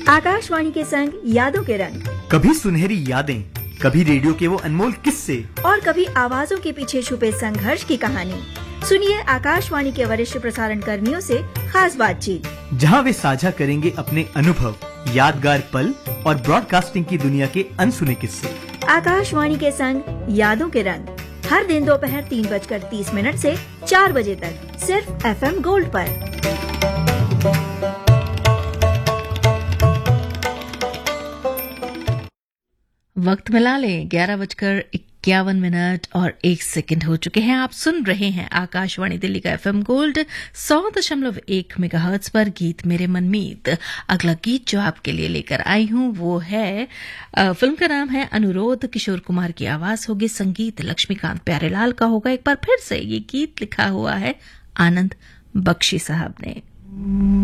आकाशवाणी के संग यादों के रंग, कभी सुनहरी यादें, कभी रेडियो के वो अनमोल किस्से और कभी आवाजों के पीछे छुपे संघर्ष की कहानी। सुनिए आकाशवाणी के वरिष्ठ प्रसारण कर्मियों से खास बातचीत, जहां वे साझा करेंगे अपने अनुभव, यादगार पल और ब्रॉडकास्टिंग की दुनिया के अनसुने किस्से। आकाशवाणी के संग यादों के रंग, हर दिन दोपहर 3:30 से 4 बजे तक, सिर्फ FM गोल्ड पर। वक्त मिला ले 11:51 और 1 सेकंड हो चुके हैं। आप सुन रहे हैं आकाशवाणी दिल्ली का FM गोल्ड 100.1 मेगाहर्ट्ज पर गीत मेरे मनमीत। अगला गीत जो आपके लिए लेकर आई हूं वो है फिल्म का नाम है अनुरोध। किशोर कुमार की आवाज होगी, संगीत लक्ष्मीकांत प्यारेलाल का होगा। एक बार फिर से ये गीत लिखा हुआ है आनंद बख्शी साहब ने।